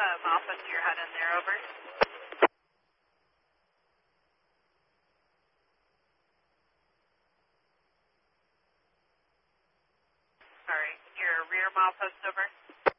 milepost you're heading there, over? Sorry, your rear milepost, over?